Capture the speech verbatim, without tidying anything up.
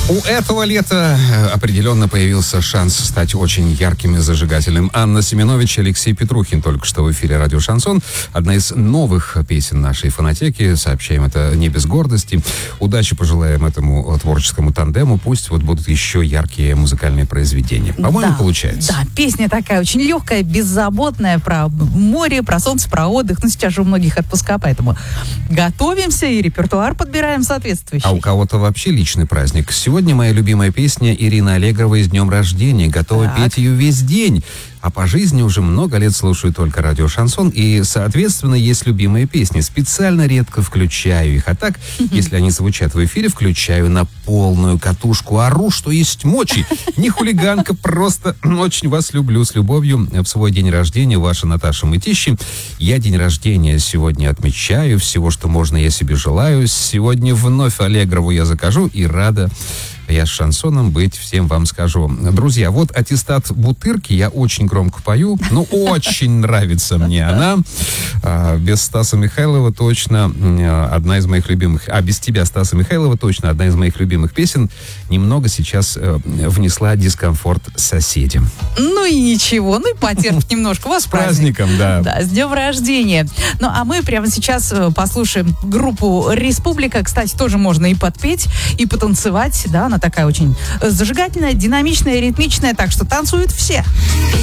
У этого лета определенно появился шанс стать очень ярким и зажигательным. Анна Семенович, Алексей Петрухин только что в эфире «Радио Шансон». Одна из новых песен нашей фонотеки. Сообщаем это не без гордости. Удачи пожелаем этому творческому тандему. Пусть вот будут еще яркие музыкальные произведения. По-моему, да, получается. Да, песня такая очень легкая, беззаботная, про море, про солнце, про отдых. Ну, сейчас же у многих отпуска, поэтому готовимся и репертуар подбираем соответствующий. А у кого-то вообще личный праздник. Сегодня моя любимая песня Ирины Аллегровой «С днем рождения». Готова так. петь ее весь день. А по жизни уже много лет слушаю только радио Шансон. И, соответственно, есть любимые песни. Специально редко включаю их. А так, если они звучат в эфире, включаю на полную катушку. Ору, что есть мочи. Не хулиганка, просто очень вас люблю. С любовью в свой день рождения, ваша Наташа Мытищи. Я день рождения сегодня отмечаю. Всего, что можно, я себе желаю. Сегодня вновь Аллегрову я закажу. И рада я с шансоном быть, всем вам скажу. Друзья, вот аттестат Бутырки, я очень громко пою, но очень нравится мне она. А, без Стаса Михайлова точно а, одна из моих любимых, а без тебя, Стаса Михайлова, точно одна из моих любимых песен. Немного сейчас а, внесла дискомфорт соседям. Ну и ничего, ну и потерпеть немножко. У вас праздник. Праздником, да. Да, с днем рождения. Ну а мы прямо сейчас послушаем группу «Республика». Кстати, тоже можно и подпеть, и потанцевать, да, она такая очень зажигательная, динамичная, ритмичная, так что танцуют все.